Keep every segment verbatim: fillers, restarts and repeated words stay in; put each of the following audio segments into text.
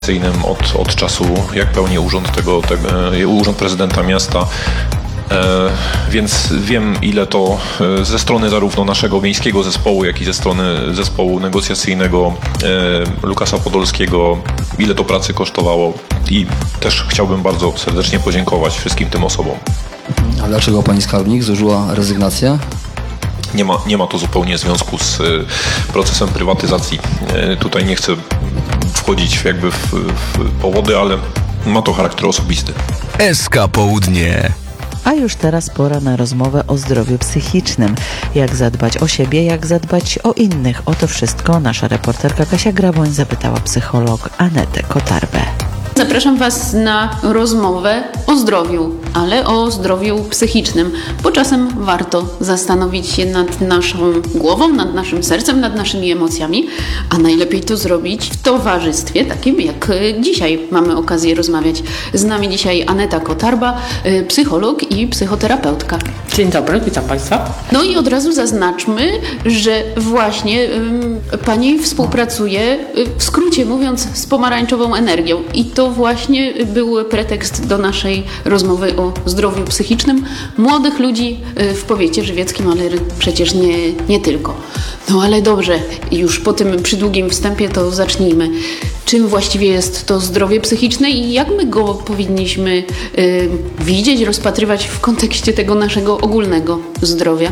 Od, od czasu, jak pełnię urząd tego, tego urząd prezydenta miasta, e, więc wiem, ile to ze strony zarówno naszego miejskiego zespołu, jak i ze strony zespołu negocjacyjnego e, Lukasa Podolskiego, ile to pracy kosztowało i też chciałbym bardzo serdecznie podziękować wszystkim tym osobom. A dlaczego pani skarbnik złożyła rezygnację? Nie ma, nie ma to zupełnie związku z procesem prywatyzacji. E, tutaj nie chcę wchodzić jakby w, w powody, ale ma to charakter osobisty. S K Południe. A już teraz pora na rozmowę o zdrowiu psychicznym. Jak zadbać o siebie, jak zadbać o innych. O to wszystko nasza reporterka Kasia Graboń zapytała psycholog Anetę Kotarbę. Zapraszam Was na rozmowę o zdrowiu, ale o zdrowiu psychicznym, bo czasem warto zastanowić się nad naszą głową, nad naszym sercem, nad naszymi emocjami, a najlepiej to zrobić w towarzystwie takim jak dzisiaj mamy okazję rozmawiać. Z nami dzisiaj Aneta Kotarba, psycholog i psychoterapeutka. Dzień dobry, witam Państwa. No i od razu zaznaczmy, że właśnie ym, Pani współpracuje, w skrócie mówiąc, z pomarańczową energią i to właśnie był pretekst do naszej rozmowy o zdrowiu psychicznym młodych ludzi w powiecie żywieckim, ale przecież nie, nie tylko. No ale dobrze, już po tym przydługim wstępie to zacznijmy. Czym właściwie jest to zdrowie psychiczne i jak my go powinniśmy y, widzieć, rozpatrywać w kontekście tego naszego ogólnego zdrowia?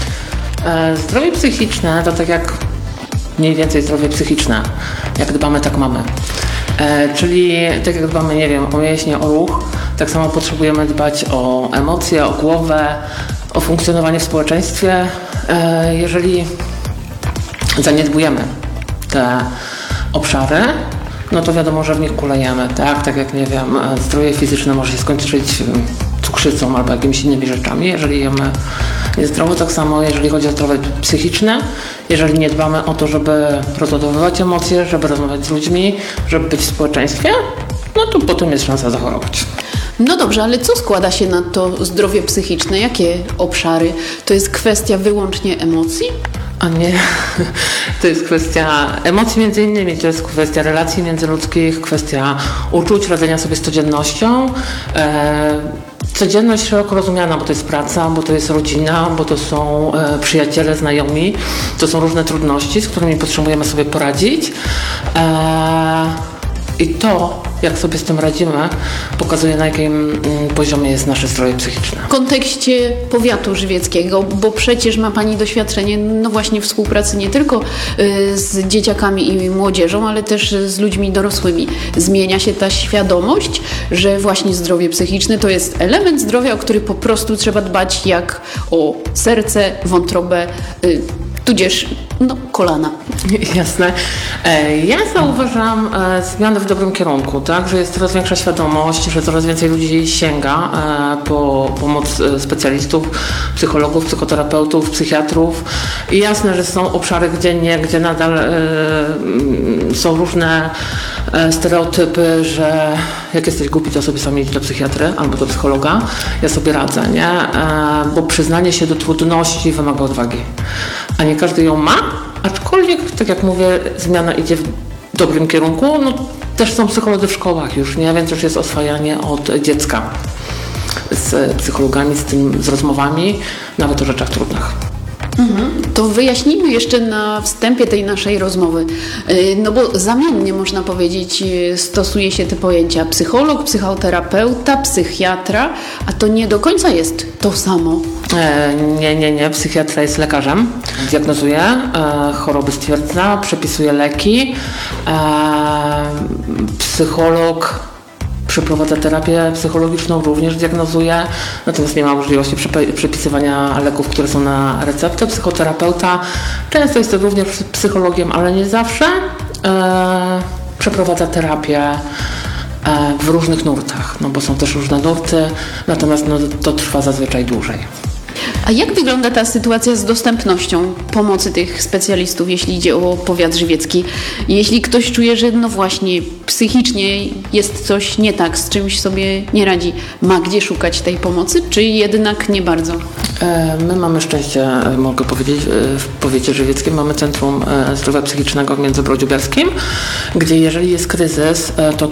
E, zdrowie psychiczne to tak jak mniej więcej zdrowie psychiczne. Jak dbamy, tak mamy. E, czyli tak jak dbamy, nie wiem, o mięśnie, o ruch, tak samo potrzebujemy dbać o emocje, o głowę, o funkcjonowanie w społeczeństwie. E, jeżeli zaniedbujemy te obszary, no to wiadomo, że w nich kulejemy, tak? Tak jak, nie wiem, zdrowie fizyczne może się skończyć cukrzycą albo jakimiś innymi rzeczami, jeżeli jemy niezdrowo. Tak samo jeżeli chodzi o zdrowie psychiczne, jeżeli nie dbamy o to, żeby rozładowywać emocje, żeby rozmawiać z ludźmi, żeby być w społeczeństwie, no to potem jest szansa zachorować. No dobrze, ale co składa się na to zdrowie psychiczne? Jakie obszary? To jest kwestia wyłącznie emocji? A nie, to jest kwestia emocji między innymi, to jest kwestia relacji międzyludzkich, kwestia uczuć, radzenia sobie z codziennością. E, codzienność szeroko rozumiana, bo to jest praca, bo to jest rodzina, bo to są e, przyjaciele, znajomi, to są różne trudności, z którymi potrzebujemy sobie poradzić. E, I to, jak sobie z tym radzimy, pokazuje, na jakim poziomie jest nasze zdrowie psychiczne. W kontekście powiatu żywieckiego, bo przecież ma Pani doświadczenie, no właśnie współpracy nie tylko y, z dzieciakami i młodzieżą, ale też z ludźmi dorosłymi. Zmienia się ta świadomość, że właśnie zdrowie psychiczne to jest element zdrowia, o który po prostu trzeba dbać jak o serce, wątrobę, y, tudzież no, kolana. Jasne. Ja zauważam zmiany w dobrym kierunku, tak? Że jest coraz większa świadomość, że coraz więcej ludzi sięga po pomoc specjalistów, psychologów, psychoterapeutów, psychiatrów. I jasne, że są obszary, gdzie nie, gdzie nadal są różne stereotypy, że jak jesteś głupi, to sobie sam idź do psychiatry albo do psychologa. Ja sobie radzę, nie? Bo przyznanie się do trudności wymaga odwagi. A nie każdy ją ma, aczkolwiek, tak jak mówię, zmiana idzie w dobrym kierunku. No, też są psycholodzy w szkołach już, nie? Więc już jest oswajanie od dziecka z psychologami, z tym, z rozmowami, nawet o rzeczach trudnych. Mhm. To wyjaśnijmy jeszcze na wstępie tej naszej rozmowy, no bo zamiennie można powiedzieć stosuje się te pojęcia psycholog, psychoterapeuta, psychiatra, a to nie do końca jest to samo. E, nie, nie, nie. Psychiatra jest lekarzem, diagnozuje, e, choroby stwierdza, przepisuje leki. E, psycholog przeprowadza terapię psychologiczną, również diagnozuje, natomiast nie ma możliwości przepisywania leków, które są na receptę. Psychoterapeuta często jest to również psychologiem, ale nie zawsze. E, przeprowadza terapię e, w różnych nurtach, no bo są też różne nurty, natomiast no, to trwa zazwyczaj dłużej. A jak wygląda ta sytuacja z dostępnością pomocy tych specjalistów, jeśli idzie o powiat żywiecki? Jeśli ktoś czuje, że no właśnie psychicznie jest coś nie tak, z czymś sobie nie radzi, ma gdzie szukać tej pomocy, czy jednak nie bardzo? E, My mamy szczęście, e, mogę powiedzieć, e, w powiecie żywieckim mamy Centrum e, Zdrowia Psychicznego w Międzybrodziu Bielskim, gdzie jeżeli jest kryzys, e, to